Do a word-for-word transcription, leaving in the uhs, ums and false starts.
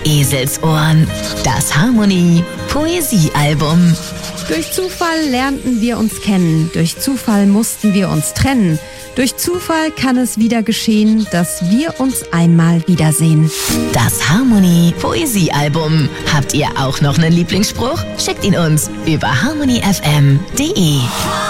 Eselsohren. Das Harmonie Poesiealbum. Durch Zufall lernten wir uns kennen, durch Zufall mussten wir uns trennen. Durch Zufall kann es wieder geschehen, dass wir uns einmal wiedersehen. Das Harmonie Poesiealbum. Habt ihr auch noch einen Lieblingsspruch? Schickt ihn uns über harmony f m punkt d e.